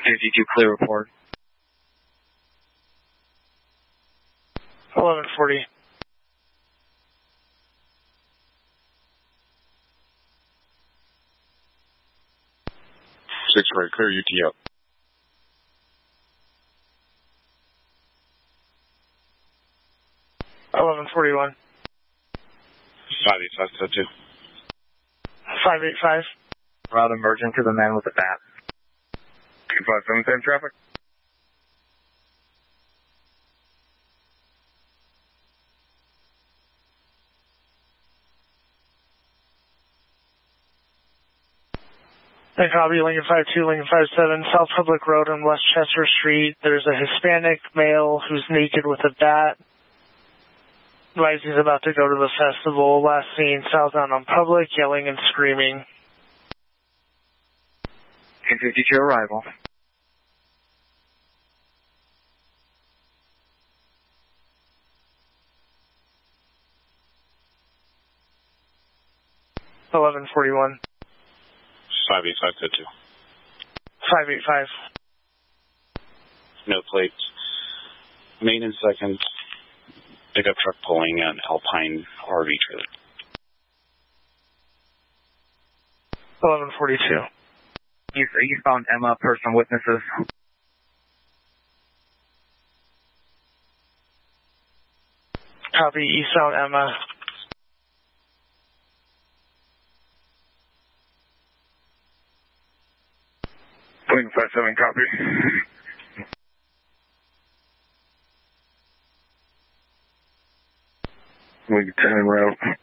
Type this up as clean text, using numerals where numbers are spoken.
52 clear report. 1140. Six right, clear UT up. 1141. 585, 585. Route emerging to the man with the bat. 257, same traffic. Hey, copy, Lincoln 52, Lincoln 57, South Public Road on Westchester Street. There's a Hispanic male who's naked with a bat. Advised he's about to go to the festival. Last seen southbound on Public, yelling and screaming. 1052 arrival. Eleven 41. 585, code 2. 585. No plates. Maintenance second. Pickup truck pulling an Alpine RV trailer. 1142. You found Emma, personal witnesses. Copy, eastbound Emma. Lincoln 57, copy. Lincoln 10 en route.